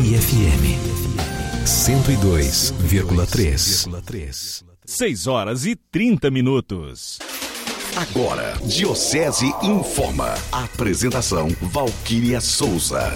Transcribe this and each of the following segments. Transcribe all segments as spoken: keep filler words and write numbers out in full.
Pai F M cento e dois vírgula três. seis horas e trinta minutos. Agora, Diocese informa. Apresentação Valquíria Souza.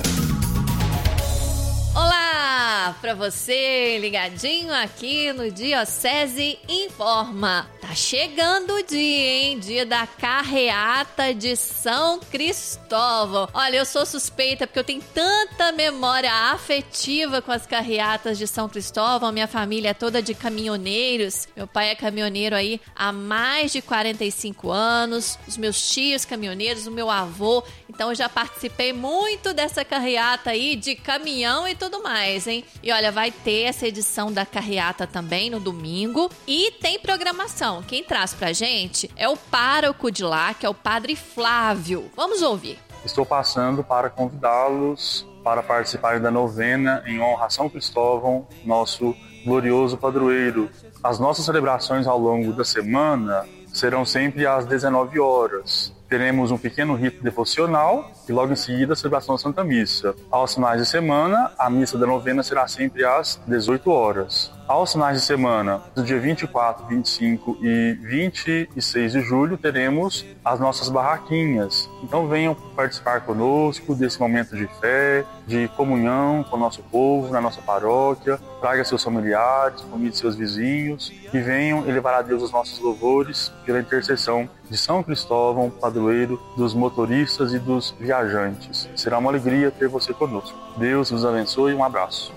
Olá, para você ligadinho aqui no Diocese Informa. Tá chegando o dia, hein? Dia da carreata de São Cristóvão. Olha, eu sou suspeita porque eu tenho tanta memória afetiva com as carreatas de São Cristóvão. Minha família é toda de caminhoneiros. Meu pai é caminhoneiro aí há mais de quarenta e cinco anos. Os meus tios caminhoneiros, o meu avô. Então eu já participei muito dessa carreata aí de caminhão e tudo mais, hein? E olha, vai ter essa edição da carreata também no domingo. E tem programação. Quem traz pra gente é o pároco de lá, que é o Padre Flávio. Vamos ouvir. Estou passando para convidá-los para participar da novena em honra a São Cristóvão, nosso glorioso padroeiro. As nossas celebrações ao longo da semana serão sempre às dezenove horas. Teremos um pequeno rito devocional e logo em seguida a celebração da Santa Missa. Aos finais de semana, a missa da novena será sempre às dezoito horas. Aos finais de semana, do dia vinte e quatro, vinte e cinco e vinte e seis de julho, teremos as nossas barraquinhas. Então venham participar conosco desse momento de fé, de comunhão com o nosso povo, na nossa paróquia. Traga seus familiares, convide seus vizinhos e venham elevar a Deus os nossos louvores pela intercessão de São Cristóvão, padroeiro dos motoristas e dos viajantes. Será uma alegria ter você conosco. Deus nos abençoe e um abraço.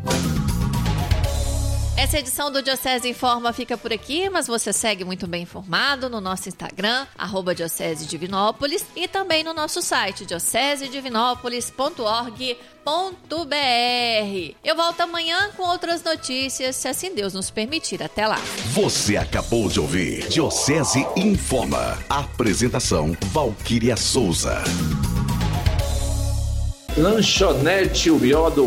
Essa edição do Diocese Informa fica por aqui, mas você segue muito bem informado no nosso Instagram, arroba Diocese Divinópolis, e também no nosso site, diocese divinópolis ponto org ponto br. Eu volto amanhã com outras notícias, se assim Deus nos permitir. Até lá. Você acabou de ouvir Diocese Informa. Apresentação Valquíria Souza. Lanchonete O Melhor do